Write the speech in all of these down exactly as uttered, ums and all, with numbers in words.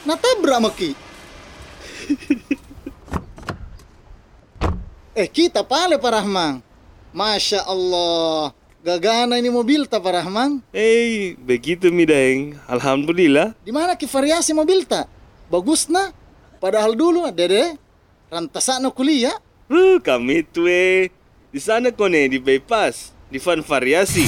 natabrak maki. Eh kita pale Pak Rahman. Masya Allah, gagana ini mobil ta Pak Rahman. Eh, begitu mi Daeng. Alhamdulillah. Di mana ki variasi mobil ta? Bagus na. Padahal dulu dede rantasana kuliah. Uh, kami itu eh. Di sana kone di bypass, di Van Variasi.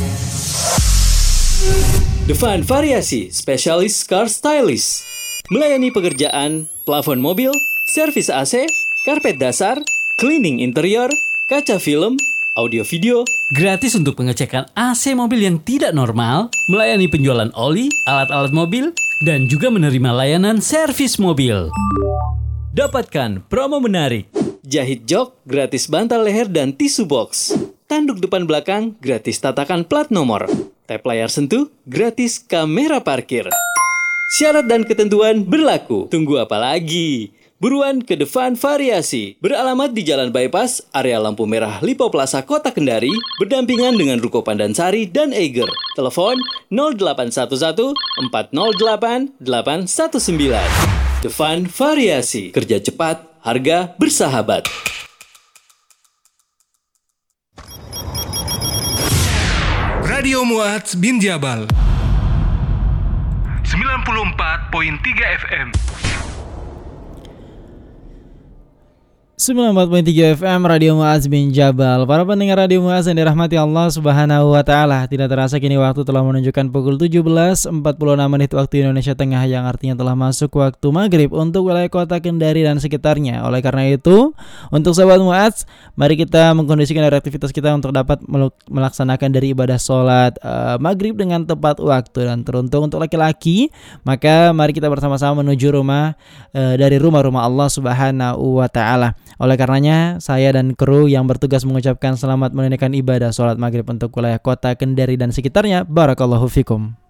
The Van Variasi, spesialis car stylist. Melayani pekerjaan, plafon mobil, servis A C, karpet dasar, cleaning interior, kaca film, audio video. Gratis untuk pengecekan A C mobil yang tidak normal, melayani penjualan oli, alat-alat mobil, dan juga menerima layanan servis mobil. Dapatkan promo menarik. Jahit jok, gratis bantal leher dan tisu box. Tanduk depan belakang, gratis tatakan plat nomor. Tap layar sentuh, gratis kamera parkir. Syarat dan ketentuan berlaku. Tunggu apa lagi? Buruan ke The Van Variasi. Beralamat di Jalan Bypass, area lampu merah Lipo Plaza, Kota Kendari, berdampingan dengan Ruko Pandansari dan Eiger. Telepon nol delapan satu satu empat nol delapan delapan satu sembilan. The Van Variasi. Kerja cepat, harga bersahabat. Radio Muaz bin Jabal sembilan puluh empat koma tiga F M. sembilan puluh empat koma tiga F M Radio Muaz bin Jabal. Para pendengar Radio Muaz yang dirahmati Allah Subhanahu wa taala, tidak terasa kini waktu telah menunjukkan pukul tujuh belas empat puluh enam menit waktu Indonesia Tengah, yang artinya telah masuk waktu maghrib untuk wilayah Kota Kendari dan sekitarnya. Oleh karena itu, untuk sahabat Muaz, mari kita mengkondisikan dari aktivitas kita untuk dapat melaksanakan dari ibadah sholat uh, maghrib dengan tepat waktu. Dan teruntuk untuk laki-laki, maka mari kita bersama-sama menuju rumah uh, dari rumah-rumah Allah Subhanahu wa taala. Oleh karenanya, saya dan kru yang bertugas mengucapkan selamat menunaikan ibadah sholat maghrib untuk wilayah Kota Kendari dan sekitarnya. Barakallahu fikum.